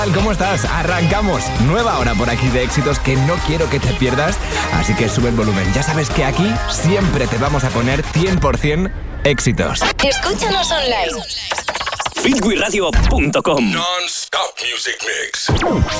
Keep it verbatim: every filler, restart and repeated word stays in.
¿Cómo estás? Arrancamos. Nueva hora por aquí de éxitos que no quiero que te pierdas, así que sube el volumen. Ya sabes que aquí siempre te vamos a poner cien por ciento éxitos. Escúchanos online. Fitwiradio punto com Non-stop music mix.